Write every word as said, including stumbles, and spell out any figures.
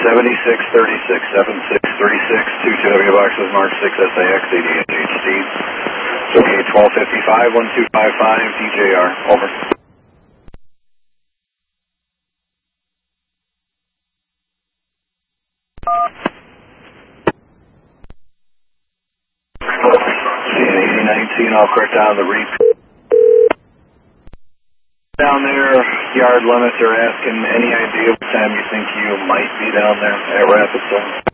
seventy-six thirty-six, seventy-six thirty-six, two two W boxes, Mark six S A X, A D H H D. Okay, twelve fifty-five, one two five five, D J R, over. eighty nineteen, I'll correct down the reap. Down there, yard limits are asking any idea what time you think you might be down there at Rapid Zone?